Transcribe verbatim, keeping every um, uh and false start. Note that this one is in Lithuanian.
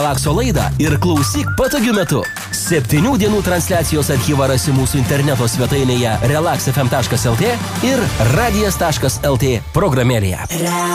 relakso laidą ir klausyk patogiu metu. Septynių dienų transliacijos archyvą rasi mūsų interneto svetainėje relax f m taškas l t ir radijas taškas l t programėlėje.